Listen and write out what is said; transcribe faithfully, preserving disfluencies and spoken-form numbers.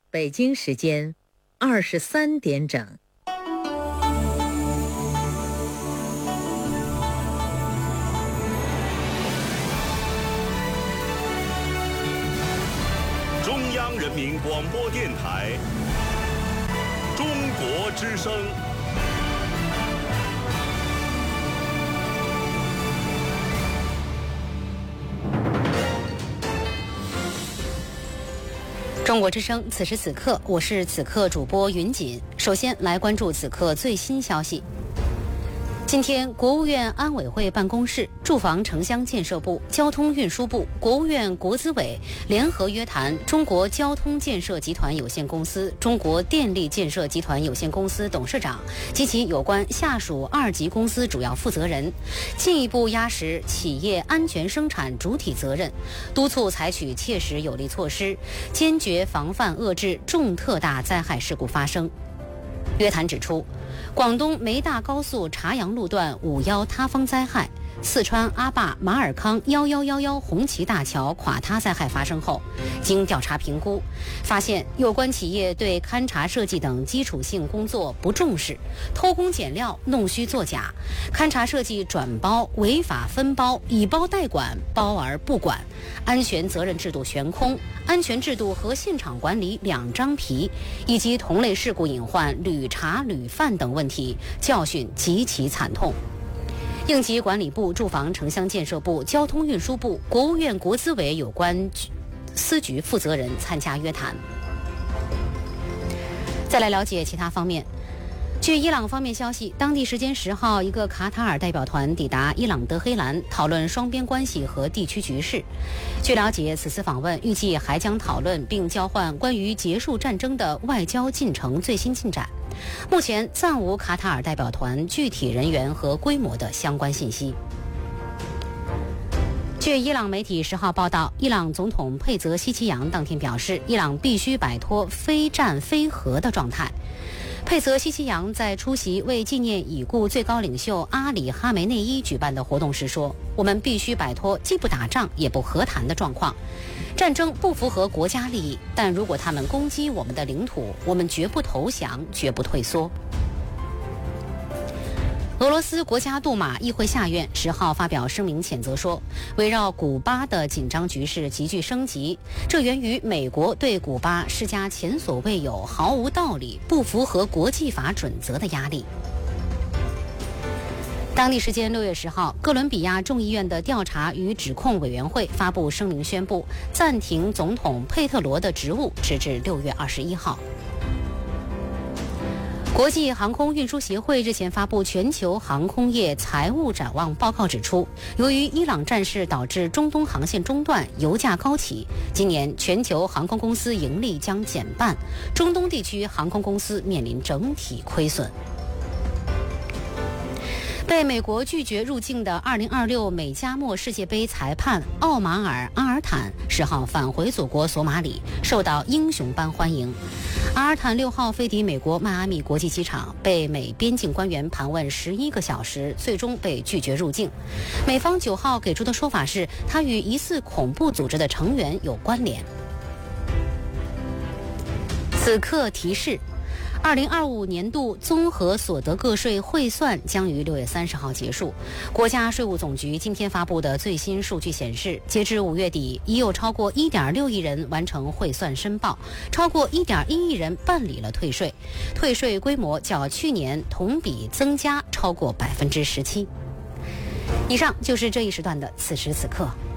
北京时间二十三点整。 中央人民广播电台中国之声。 中国之声，此时此刻，我是此刻主播云锦。首先来关注此刻最新消息。今天，国务院安委会办公室、住房城乡建设部、交通运输部、国务院国资委联合约谈中国交通建设集团有限公司、中国电力建设集团有限公司董事长及其有关下属二级公司主要负责人，进一步压实企业安全生产主体责任，督促采取切实有力措施，坚决防范遏制重特大灾害事故发生。约谈指出，广东梅大高速茶阳路段五幺塌方灾害、四川阿坝马尔康幺幺幺幺红旗大桥垮塌灾害发生后，经调查评估，发现有关企业对勘察设计等基础性工作不重视，偷工减料、弄虚作假，勘察设计转包、违法分包、以包代管、包而不管，安全责任制度悬空，安全制度和现场管理两张皮，以及同类事故隐患屡查屡犯等问题，教训极其惨痛。应急管理部、住房城乡建设部、交通运输部、国务院国资委有关司局负责人参加约谈。再来了解其他方面。据伊朗方面消息，当地时间十号，一个卡塔尔代表团抵达伊朗德黑兰，讨论双边关系和地区局势。据了解，此次访问预计还将讨论并交换关于结束战争的外交进程最新进展。目前暂无卡塔尔代表团具体人员和规模的相关信息。据伊朗媒体十号报道，伊朗总统佩泽希奇扬当天表示，伊朗必须摆脱非战非和的状态。佩泽希奇扬在出席为纪念已故最高领袖阿里哈梅内伊举办的活动时说，我们必须摆脱既不打仗也不和谈的状况。战争不符合国家利益，但如果他们攻击我们的领土，我们绝不投降，绝不退缩。俄罗斯国家杜马议会下院十号发表声明谴责说，围绕古巴的紧张局势急剧升级，这源于美国对古巴施加前所未有、毫无道理、不符合国际法准则的压力。当地时间六月十号，哥伦比亚众议院的调查与指控委员会发布声明，宣布暂停总统佩特罗的职务，直至六月二十一号。国际航空运输协会日前发布全球航空业财务展望报告，指出，由于伊朗战事导致中东航线中断、油价高企，今年全球航空公司盈利将减半，中东地区航空公司面临整体亏损。被美国拒绝入境的二零二六美加墨世界杯裁判奥马尔·阿尔坦十号返回祖国索马里，受到英雄般欢迎。阿尔坦六号飞抵美国迈阿密国际机场，被美边境官员盘问十一个小时，最终被拒绝入境。美方九号给出的说法是，他与疑似恐怖组织的成员有关联。此刻提示。二零二五年度综合所得个税汇算将于六月三十号结束。国家税务总局今天发布的最新数据显示，截至五月底，已有超过一点六亿人完成汇算申报，超过一点一亿人办理了退税，退税规模较去年同比增加超过百分之十七。以上就是这一时段的此时此刻。